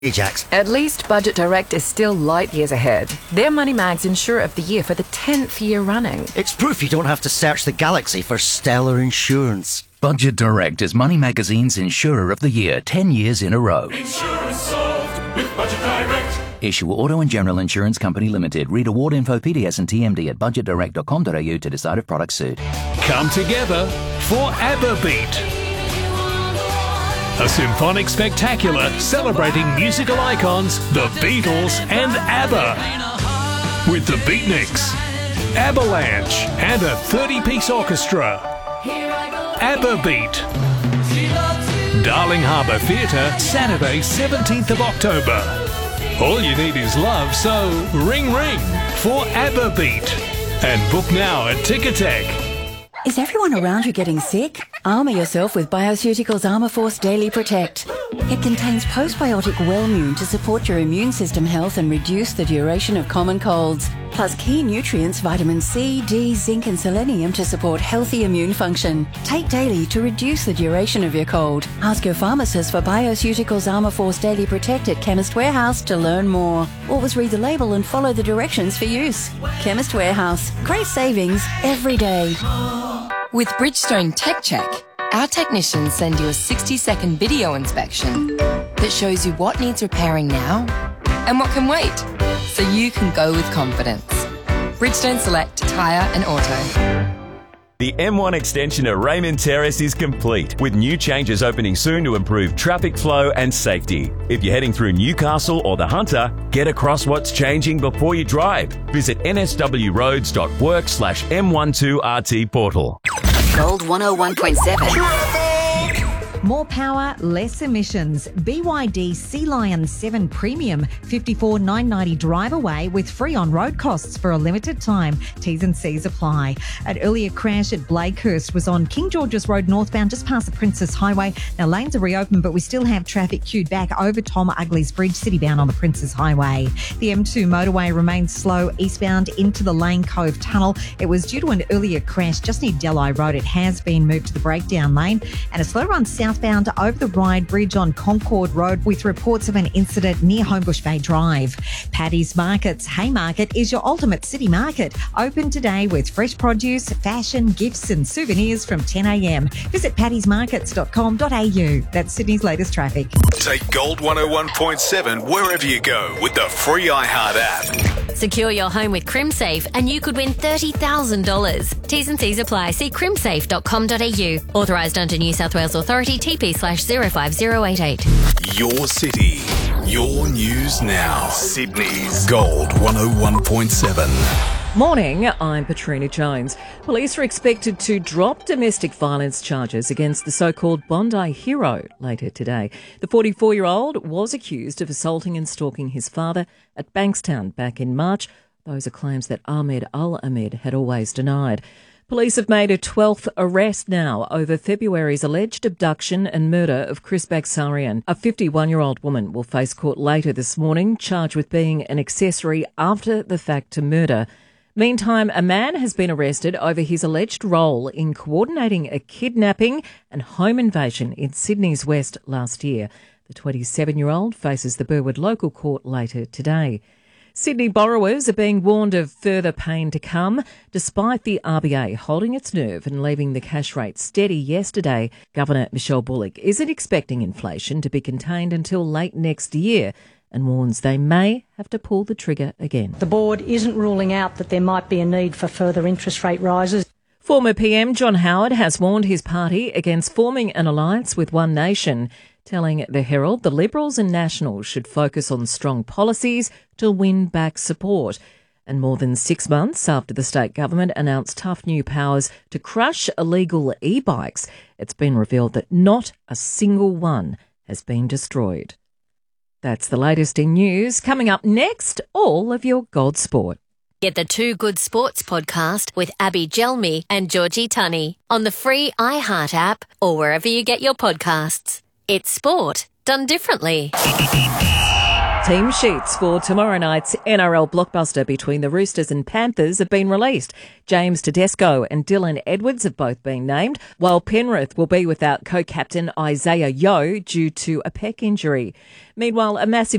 Ajax. At least Budget Direct is still light years ahead. They're Moneymags Insurer of the Year for the 10th year running. It's proof you don't have to search the galaxy for stellar insurance. Budget Direct is Money Magazine's Insurer of the Year 10 years in a row. Insurance solved with Budget Direct. Issue Auto and General Insurance Company Limited. Read award info, PDS and TMD at budgetdirect.com.au to decide if products suit. Come together for ABBA Beat. A symphonic spectacular celebrating musical icons, the Beatles and ABBA. With the Beatniks, Avalanche and a 30-piece orchestra. ABBA Beat. Darling Harbour Theatre, Saturday 17th of October. All you need is love, so ring ring for ABBA Beat. And book now at Ticketek. Is everyone around you getting sick? Armour yourself with Bioceuticals Armour Force Daily Protect. It contains postbiotic Wellmune to support your immune system health and reduce the duration of common colds. Plus key nutrients vitamin C, D, zinc and selenium to support healthy immune function. Take daily to reduce the duration of your cold. Ask your pharmacist for Bioceuticals Armour Force Daily Protect at Chemist Warehouse to learn more. Always read the label and follow the directions for use. Chemist Warehouse. Great savings every day. With Bridgestone Tech Check, our technicians send you a 60-second video inspection that shows you what needs repairing now and what can wait, so you can go with confidence. Bridgestone Select Tyre and Auto. The M1 extension at Raymond Terrace is complete, with new changes opening soon to improve traffic flow and safety. If you're heading through Newcastle or the Hunter, get across what's changing before you drive. Visit nswroads.work/M12RT portal. Gold 101.7. More power, less emissions. BYD Sea Lion 7 Premium, $54,990 drive away with free on-road costs for a limited time. T's and C's apply. An earlier crash at Blakehurst was on King George's Road northbound, just past the Princess Highway. Now, lanes are reopened, but we still have traffic queued back over Tom Ugley's Bridge, citybound on the Princess Highway. The M2 motorway remains slow eastbound into the Lane Cove Tunnel. It was due to an earlier crash just near Delhi Road. It has been moved to the breakdown lane, and a slow run southbound over the Ryde Bridge on Concord Road with reports of an incident near Homebush Bay Drive. Paddy's Markets Haymarket is your ultimate city market. Open today with fresh produce, fashion, gifts and souvenirs from 10 a.m. Visit paddysmarkets.com.au. That's Sydney's latest traffic. Take Gold 101.7 wherever you go with the free iHeart app. Secure your home with CrimSafe and you could win $30,000. T's and C's apply. See crimsafe.com.au. Authorised under New South Wales Authority TP/05088. Your city, your news now. Sydney's Gold 101.7. Morning, I'm Patrina Jones. Police are expected to drop domestic violence charges against the so-called Bondi hero later today. The 44-year-old was accused of assaulting and stalking his father at Bankstown back in March. Those are claims that Ahmed Al-Ahmed had always denied. Police have made a 12th arrest now over February's alleged abduction and murder of Chris Bagsarian. A 51-year-old woman will face court later this morning, charged with being an accessory after the fact to murder. Meantime, a man has been arrested over his alleged role in coordinating a kidnapping and home invasion in Sydney's West last year. The 27-year-old faces the Burwood Local Court later today. Sydney borrowers are being warned of further pain to come, despite the RBA holding its nerve and leaving the cash rate steady yesterday. Governor Michelle Bullock isn't expecting inflation to be contained until late next year, and warns they may have to pull the trigger again. The board isn't ruling out that there might be a need for further interest rate rises. Former PM John Howard has warned his party against forming an alliance with One Nation, telling the Herald the Liberals and Nationals should focus on strong policies to win back support. And more than 6 months after the state government announced tough new powers to crush illegal e-bikes, it's been revealed that not a single one has been destroyed. That's the latest in news. Coming up next, all of your Gold Sport. Get the Two Good Sports podcast with Abby Gelmi and Georgie Tunney on the free iHeart app or wherever you get your podcasts. It's sport done differently. Team sheets for tomorrow night's NRL blockbuster between the Roosters and Panthers have been released. James Tedesco and Dylan Edwards have both been named, while Penrith will be without co-captain Isaiah Yeo due to a pec injury. Meanwhile, a massive